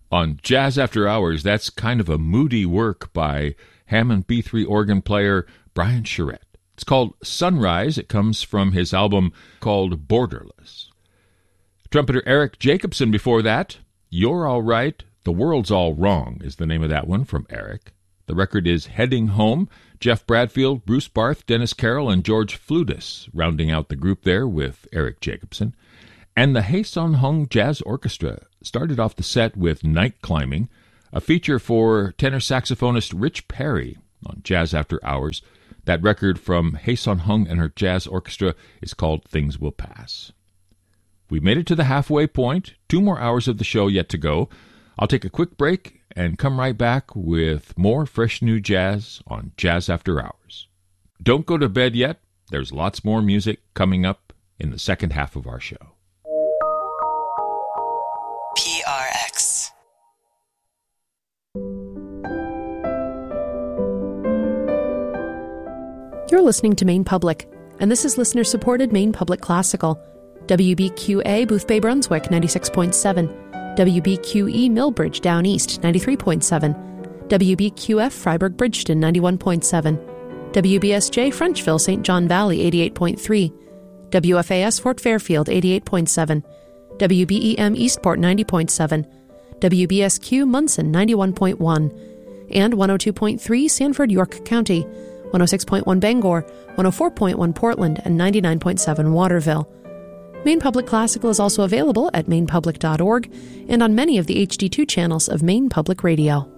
On Jazz After Hours, that's kind of a moody work by Hammond B3 organ player Brian Charette. It's called Sunrise. It comes from his album called Borderless. Trumpeter Eric Jacobson before that, You're All Right, The World's All Wrong is the name of that one from Eric. The record is Heading Home. Jeff Bradfield, Bruce Barth, Dennis Carroll, and George Fludis rounding out the group there with Eric Jacobson. And the Hae Sun Hung Jazz Orchestra started off the set with Night Climbing, a feature for tenor saxophonist Rich Perry on Jazz After Hours. That record from Hae Sun Hung and her jazz orchestra is called Things Will Pass. We made it to the halfway point. 2 more hours of the show yet to go. I'll take a quick break and come right back with more fresh new jazz on Jazz After Hours. Don't go to bed yet. There's lots more music coming up in the second half of our show. PRX. You're listening to Maine Public, and this is listener-supported Maine Public Classical. WBQA Boothbay Brunswick 96.7, WBQE Millbridge Down East 93.7, WBQF Freiburg Bridgeton 91.7, WBSJ Frenchville St. John Valley 88.3, WFAS Fort Fairfield 88.7, WBEM Eastport 90.7, WBSQ Munson 91.1, and 102.3 Sanford York County, 106.1 Bangor, 104.1 Portland, and 99.7 Waterville. Maine Public Classical is also available at mainepublic.org and on many of the HD2 channels of Maine Public Radio.